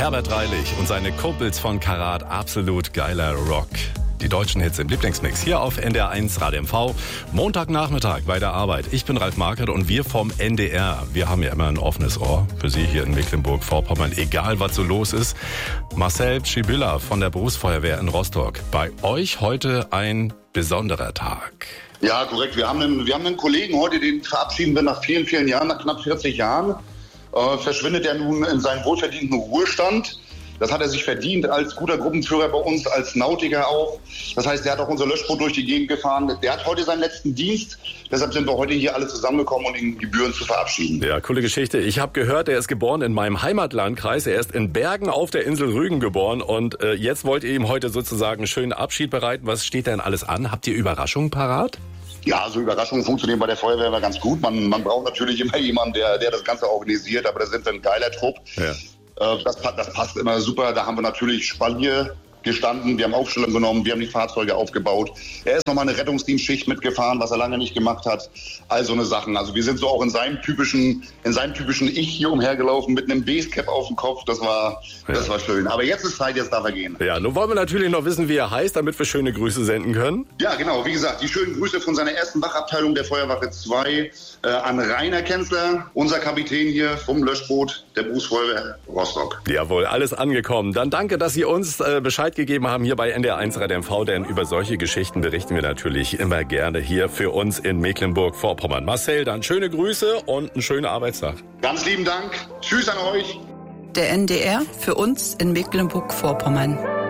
Herbert Reilich und seine Kumpels von Karat, absolut geiler Rock. Die deutschen Hits im Lieblingsmix hier auf NDR1 Radio MV. Montagnachmittag bei der Arbeit. Ich bin Ralf Markert und wir vom NDR. Wir haben ja immer ein offenes Ohr für Sie hier in Mecklenburg-Vorpommern, egal was so los ist. Marcel Pschibilla von der Berufsfeuerwehr in Rostock. Bei euch heute ein besonderer Tag. Ja, korrekt. Wir haben einen Kollegen heute, den verabschieden wir nach vielen, vielen Jahren, nach knapp 40 Jahren. Verschwindet er nun in seinen wohlverdienten Ruhestand. Das hat er sich verdient als guter Gruppenführer bei uns, als Nautiker auch. Das heißt, er hat auch unser Löschboot durch die Gegend gefahren. Der hat heute seinen letzten Dienst. Deshalb sind wir heute hier alle zusammengekommen, um ihn gebührend zu verabschieden. Ja, coole Geschichte. Ich habe gehört, er ist geboren in meinem Heimatlandkreis. Er ist in Bergen auf der Insel Rügen geboren. Und jetzt wollt ihr ihm heute sozusagen einen schönen Abschied bereiten. Was steht denn alles an? Habt ihr Überraschungen parat? Ja, so Überraschungen funktionieren bei der Feuerwehr immer ganz gut. Man braucht natürlich immer jemanden, der das Ganze organisiert. Aber da sind wir ein geiler Trupp. Ja. Das passt immer super. Da haben wir natürlich Spalier gestanden, wir haben Aufstellung genommen, wir haben die Fahrzeuge aufgebaut. Er ist nochmal eine Rettungsdienstschicht mitgefahren, was er lange nicht gemacht hat. All so eine Sachen. Also wir sind so auch in seinem typischen Ich hier umhergelaufen mit einem Basecap auf dem Kopf. Das war schön. Aber jetzt ist Zeit, jetzt darf er gehen. Ja, nun wollen wir natürlich noch wissen, wie er heißt, damit wir schöne Grüße senden können. Ja, genau. Wie gesagt, die schönen Grüße von seiner ersten Wachabteilung der Feuerwache 2 an Rainer Kenzler, unser Kapitän hier vom Löschboot der Berufsfeuerwehr Rostock. Jawohl, alles angekommen. Dann danke, dass Sie uns Bescheid gegeben haben hier bei NDR1 Radio MV, denn über solche Geschichten berichten wir natürlich immer gerne hier für uns in Mecklenburg-Vorpommern. Marcel, dann schöne Grüße und einen schönen Arbeitstag. Ganz lieben Dank. Tschüss an euch. Der NDR für uns in Mecklenburg-Vorpommern.